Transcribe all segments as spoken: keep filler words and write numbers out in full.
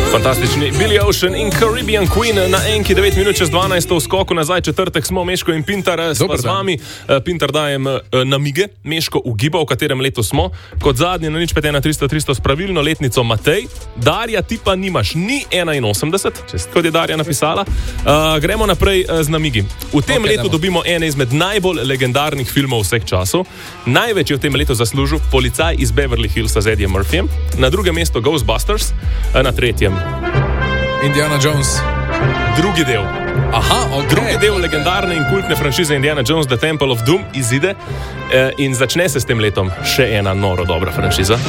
Fantastični Billy Ocean in Caribbean Queen na enki devet minut čez dvanajst v skoku nazaj četrtek smo Meško in Pintar sva z vami. Pintar dajem namige, Meško ugiba, v katerem letu smo. Kot zadnji na nič pet ena tristo tristo s pravilno letnico Matej. Darja, ti pa nimaš ni enainosemdeset, kot je Darja napisala. Uh, gremo naprej z namigi. V tem okay, letu demo. dobimo ene izmed najbolj legendarnih filmov vseh časov. Največ je v tem letu zaslužil Policaj iz Beverly Hillsa z Eddie Murphyjem. Na drugem mestu Ghostbusters, na tretjem Indiana Jones. Drugi del. Aha, okay. Drugi del legendarne in kultne franšize Indiana Jones, The Temple of Doom izide eh, in začne se s tem letom še ena noro dobra franšiza.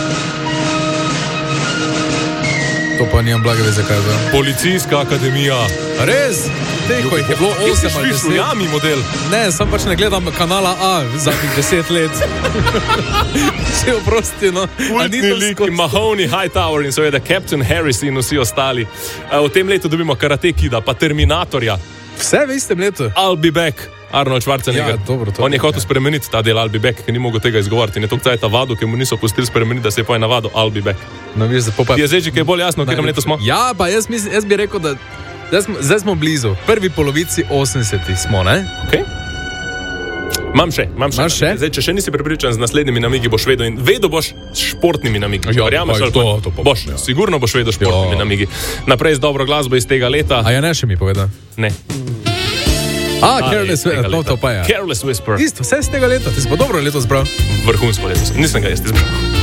To pa nijem blage veze, kaj je. Policijska akademija. Res? Teko jih je bilo osem ali deset. Jami model. Ne, sam pač ne gledam kanala A zadnjih deset let. Se oprosti, no. Kultni lik, Mahoney, Hightower in seveda Captain Harris in vsi ostali. V tem letu dobimo Karate Kida, pa Terminatorja. Vse v istem letu? I'll be back. Arnold Schwarzenegger. Ja, dobro, to on je hotel ja. spremeniti ta del I'll be back, ker ni mogel tega izgovoriti. In je to cajta vadu, ker mu niso pustili spremeniti, da se je pa je navado I'll be back. No, viš, pa... Je zdaj že kaj bolj jasno, v katerem letu smo? Ja, pa jaz, mislim, jaz bi rekel, da zdaj smo, zdaj smo blizu. Prvi polovici osemdesetih smo, ne? Okay. Mam še, mam še. še? Zdaj, če še nisi prepričan z naslednjimi namigi, boš vedel in vedel boš s športnimi namigi. Ja, Verjameš, pa, to, to pa, boš, ja. sigurno boš vedel s športnimi ja. namigi. Naprej z dobro glasbo iz tega leta. A ja ne še mi poveda? Ne. A, Careless Whisper, to, to pa je. Careless Whisper. Isto, vse z tega leta, ti si pa dobro leto zbral. Vrhunsko leto, nisem ga jaz izbral.